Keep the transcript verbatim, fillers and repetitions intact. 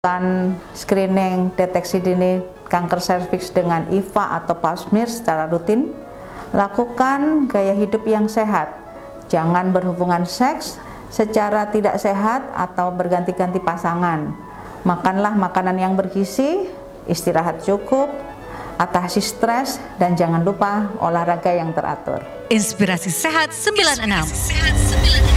Lakukan screening deteksi dini kanker serviks dengan I V A atau pap smear secara rutin. Lakukan gaya hidup yang sehat. Jangan berhubungan seks secara tidak sehat atau berganti-ganti pasangan. Makanlah makanan yang bergizi, istirahat cukup, atasi stres, dan jangan lupa olahraga yang teratur. Inspirasi Sehat sembilan puluh enam.